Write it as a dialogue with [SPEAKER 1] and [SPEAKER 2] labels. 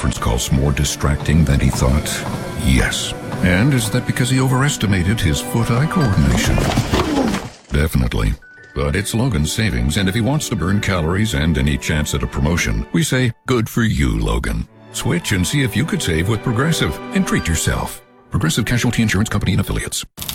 [SPEAKER 1] conference calls more distracting than he thought? Yes. And is that because he overestimated his foot-eye coordination? Definitely. But it's Logan's savings, and if he wants to burn calories and any chance at a promotion, we say, good for you, Logan. Switch and see if you could save with Progressive and treat yourself. Progressive Casualty Insurance Company and Affiliates.